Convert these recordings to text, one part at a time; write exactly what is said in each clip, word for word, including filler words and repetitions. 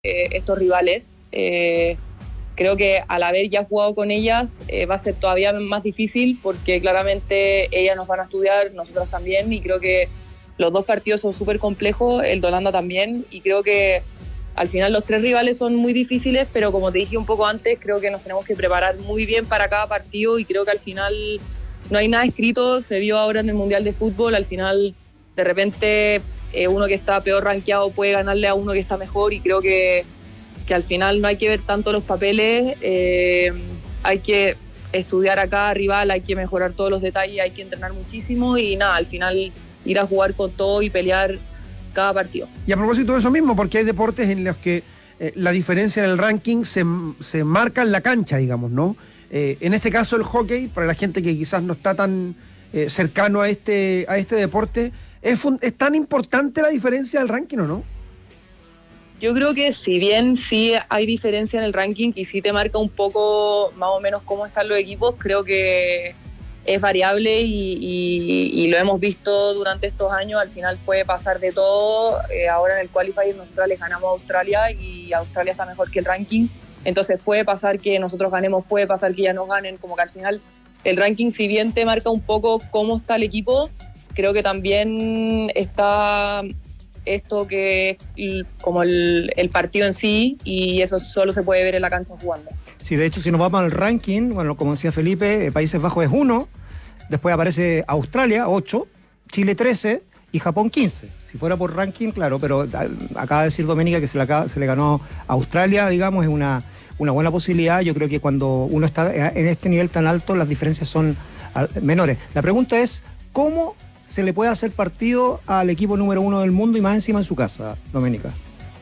eh, estos rivales. Eh, creo que al haber ya jugado con ellas eh, va a ser todavía más difícil porque claramente ellas nos van a estudiar, nosotros también, y creo que los dos partidos son súper complejos, el de Holanda también, y creo que al final los tres rivales son muy difíciles, pero como te dije un poco antes, creo que nos tenemos que preparar muy bien para cada partido y creo que al final no hay nada escrito, se vio ahora en el Mundial de Fútbol, al final de repente eh, uno que está peor rankeado puede ganarle a uno que está mejor y creo que, que al final no hay que ver tanto los papeles, eh, hay que estudiar a cada rival, hay que mejorar todos los detalles, hay que entrenar muchísimo y nada, al final ir a jugar con todo y pelear cada partido. Y a propósito de eso mismo, porque hay deportes en los que eh, la diferencia en el ranking se, se marca en la cancha, digamos, ¿no? Eh, en este caso el hockey, para la gente que quizás no está tan eh, cercano a este, a este deporte, ¿es, ¿es tan importante la diferencia del ranking o no? Yo creo que si bien sí hay diferencia en el ranking y sí te marca un poco más o menos cómo están los equipos, creo que es variable y, y, y lo hemos visto durante estos años, al final puede pasar de todo, eh, ahora en el qualifier nosotros les ganamos a Australia y Australia está mejor que el ranking, entonces puede pasar que nosotros ganemos, puede pasar que ya nos ganen, como que al final el ranking si bien te marca un poco cómo está el equipo, creo que también está esto que es como el, el partido en sí y eso solo se puede ver en la cancha jugando. Sí, de hecho, si nos vamos al ranking, bueno, como decía Felipe, Países Bajos es uno, después aparece Australia, ocho, Chile, trece y Japón, quince. Si fuera por ranking, claro, pero acaba de decir Doménica que se le, acaba, se le ganó a Australia, digamos, es una, una buena posibilidad. Yo creo que cuando uno está en este nivel tan alto, las diferencias son menores. La pregunta es, ¿cómo se le puede hacer partido al equipo número uno del mundo y más encima en su casa, Doménica?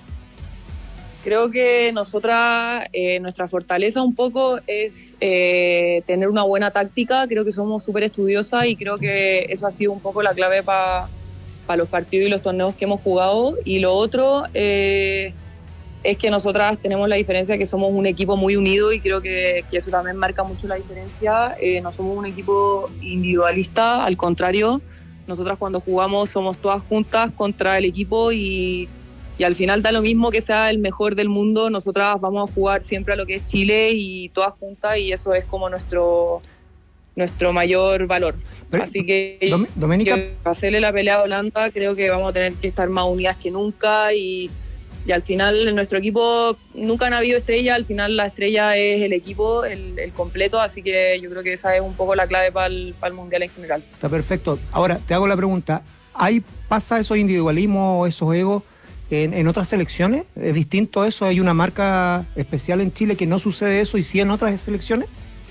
Creo que nosotras, eh, nuestra fortaleza un poco es eh, tener una buena táctica, creo que somos súper estudiosas y creo que eso ha sido un poco la clave para pa los partidos y los torneos que hemos jugado. Y lo otro eh, es que nosotras tenemos la diferencia que somos un equipo muy unido y creo que, que eso también marca mucho la diferencia. Eh, no somos un equipo individualista, al contrario, nosotras cuando jugamos somos todas juntas contra el equipo y Y al final da lo mismo que sea el mejor del mundo, nosotras vamos a jugar siempre a lo que es Chile y todas juntas y eso es como nuestro, nuestro mayor valor. Pero, así que Dom- Doménica, para hacerle la pelea a Holanda creo que vamos a tener que estar más unidas que nunca y, y al final en nuestro equipo nunca han habido estrella, al final la estrella es el equipo, el, el completo, así que yo creo que esa es un poco la clave para el, para el Mundial en general. Está perfecto. Ahora, te hago la pregunta, ¿hay, ¿pasa esos individualismos, esos egos En, en otras selecciones? ¿Es distinto eso? ¿Hay una marca especial en Chile que no sucede eso y sí en otras selecciones?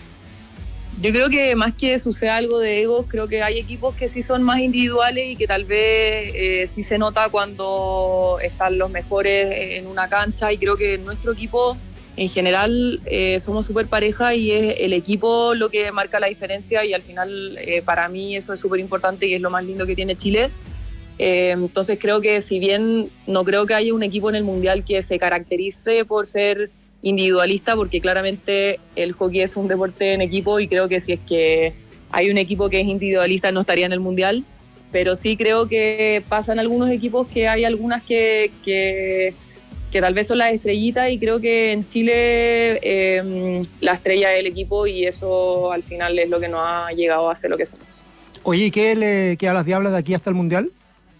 Yo creo que más que suceda algo de egos, creo que hay equipos que sí son más individuales y que tal vez eh, sí se nota cuando están los mejores en una cancha y creo que en nuestro equipo en general eh, somos súper pareja y es el equipo lo que marca la diferencia y al final eh, para mí eso es súper importante y es lo más lindo que tiene Chile. Eh, entonces creo que si bien no creo que haya un equipo en el Mundial que se caracterice por ser individualista, porque claramente el hockey es un deporte en equipo y creo que si es que hay un equipo que es individualista no estaría en el Mundial, pero sí creo que pasan algunos equipos que hay algunas que, que, que tal vez son las estrellitas y creo que en Chile eh, la estrella es el equipo y eso al final es lo que nos ha llegado a ser lo que somos. Oye, ¿y qué le queda a las Diablas de aquí hasta el Mundial?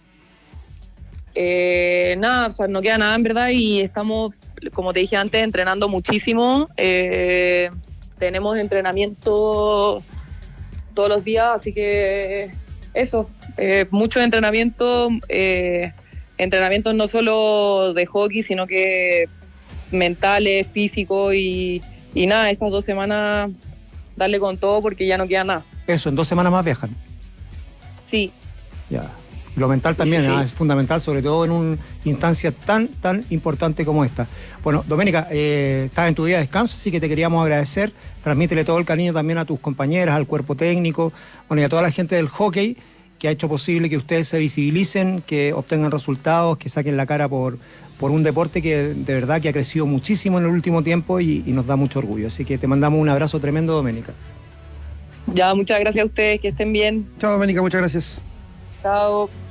Eh, nada, o sea, no queda nada en verdad y estamos, como te dije antes, entrenando muchísimo. Eh, tenemos entrenamiento todos los días, así que eso, eh, mucho entrenamiento, eh, entrenamientos no solo de hockey, sino que mentales, físicos y, y nada, estas dos semanas darle con todo porque ya no queda nada. Eso, en dos semanas más viajan. Sí. Ya. Lo mental también, sí, sí. ¿eh? Es fundamental, sobre todo en una instancia tan, tan importante como esta. Bueno, Doménica, eh, estás en tu día de descanso, así que te queríamos agradecer. Transmítele todo el cariño también a tus compañeras, al cuerpo técnico, bueno, y a toda la gente del hockey que ha hecho posible que ustedes se visibilicen, que obtengan resultados, que saquen la cara por, por un deporte que de verdad que ha crecido muchísimo en el último tiempo y, y nos da mucho orgullo. Así que te mandamos un abrazo tremendo, Doménica. Ya, muchas gracias a ustedes, que estén bien. Chao, Doménica, muchas gracias. Chao.